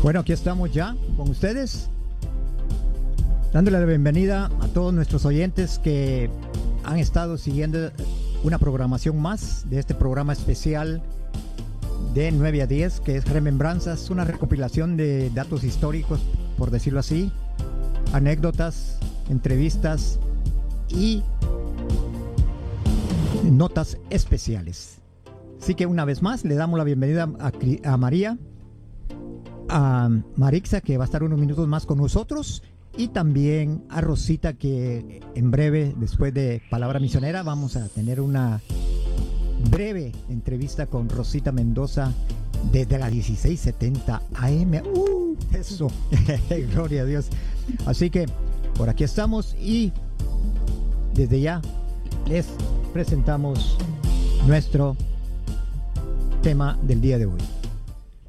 Bueno, aquí estamos ya con ustedes, dándole la bienvenida a todos nuestros oyentes que han estado siguiendo una programación más de este programa especial de 9 a 10, que es Remembranzas, una recopilación de datos históricos, por decirlo así, anécdotas, entrevistas y notas especiales. Así que una vez más le damos la bienvenida a María, a Marixa, que va a estar unos minutos más con nosotros, y también a Rosita, que en breve, después de Palabra Misionera, vamos a tener una breve entrevista con Rosita Mendoza desde la 1670 AM. Eso, gloria a Dios. Así que por aquí estamos y desde ya les presentamos nuestro tema del día de hoy.